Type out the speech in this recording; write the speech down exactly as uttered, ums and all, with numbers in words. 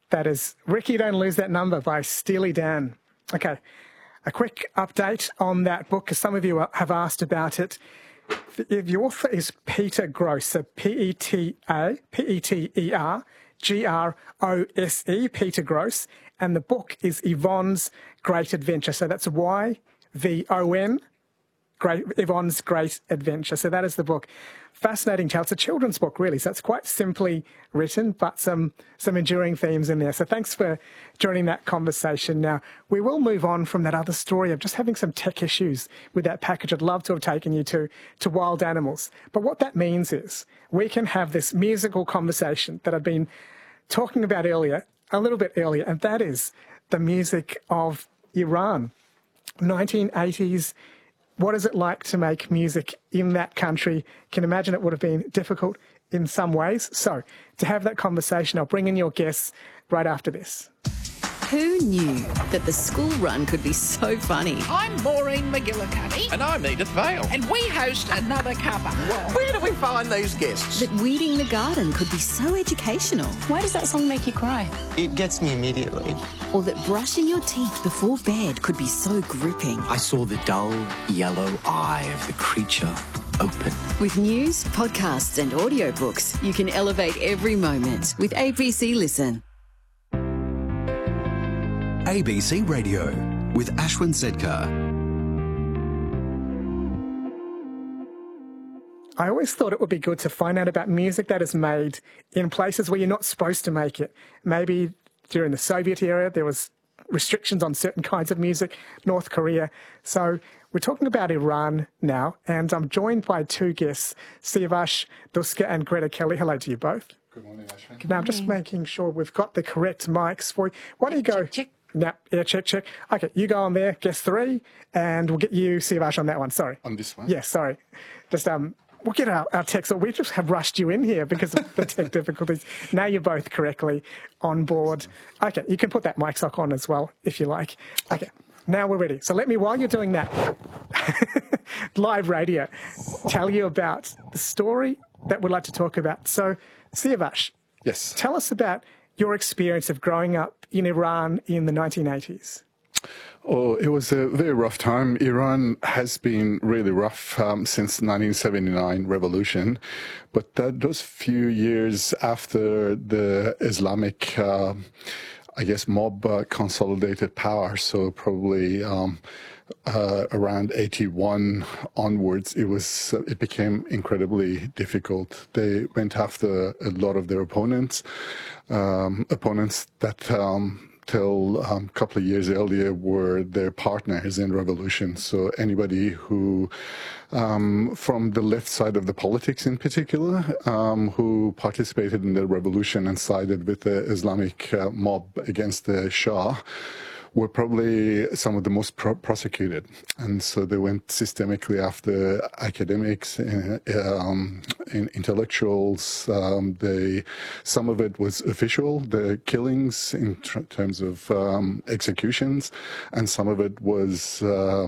That is Ricky, Don't Lose That Number by Steely Dan. Okay, a quick update on that book, because some of you have asked about it. The author is Peter Gross, so P E T A, P E T E R, G R O S E, Peter Gross, and the book is Yvonne's Great Adventure. So that's Y V O N, Great, Yvonne's Great Adventure. So that is the book. Fascinating tale. It's a children's book, really, so it's quite simply written, but some, some enduring themes in there. So thanks for joining that conversation. Now, we will move on from that other story of just having some tech issues with that package. I'd love to have taken you to, to wild animals. But what that means is we can have this musical conversation that I've been talking about earlier, a little bit earlier, and that is the music of Iran. nineteen eighties. What is it like to make music in that country? Can imagine it would have been difficult in some ways. So to have that conversation, I'll bring in your guests right after this. Who knew that the school run could be so funny? I'm Maureen McGillicuddy. And I'm Edith Vale. And we host Another Cuppa. Where do we find these guests? That weeding the garden could be so educational. Why does that song make you cry? It gets me immediately. Or that brushing your teeth before bed could be so gripping. I saw the dull yellow eye of the creature open. With news, podcasts and audiobooks, you can elevate every moment with A B C Listen. A B C Radio with Ashwin Sedkar. I always thought it would be good to find out about music that is made in places where you're not supposed to make it. Maybe during the Soviet era, there was restrictions on certain kinds of music, North Korea. So we're talking about Iran now, and I'm joined by two guests, Siavash Duska and Greta Kelly. Hello to you both. Good morning, Ashwin. Now, I'm just making sure we've got the correct mics for you. Why don't you go... Check, check. No, yeah, check, check. Okay, you go on there, guess three, and we'll get you, Siavash, on that one. Sorry. On this one? Yes, sorry. Just, um, we'll get our, our tech. So we just have rushed you in here because of the tech difficulties. Now you're both correctly on board. Okay, you can put that mic sock on as well, if you like. Okay, now we're ready. So let me, while you're doing that, live radio, tell you about the story that we'd like to talk about. So, Siavash. Yes. Tell us about your experience of growing up in Iran in the nineteen eighties. Oh, it was a very rough time. Iran has been really rough um, since the nineteen seventy-nine revolution, but that, those few years after the Islamic, uh, I guess, mob uh, consolidated power, so probably um, uh, around eighty-one onwards, it was uh, it became incredibly difficult. They went after a lot of their opponents, um, opponents that um, till a um, couple of years earlier were their partners in revolution. So anybody who, um, from the left side of the politics in particular, um, who participated in the revolution and sided with the Islamic uh, mob against the Shah, were probably some of the most pro prosecuted. And so they went systemically after academics, uh, um, intellectuals. Um, they, some of it was official, the killings in terms of um, executions, and some of it was uh,